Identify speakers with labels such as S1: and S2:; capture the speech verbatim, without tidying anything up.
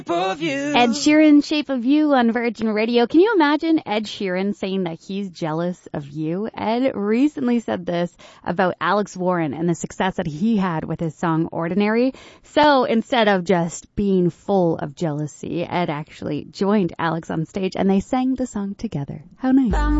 S1: of you.
S2: Ed Sheeran, Shape of You on Virgin Radio. Can you imagine Ed Sheeran saying that he's jealous of you? Ed recently said this about Alex Warren and the success that he had with his song Ordinary. So instead of just being full of jealousy, Ed actually joined Alex on stage and they sang the song together. How nice.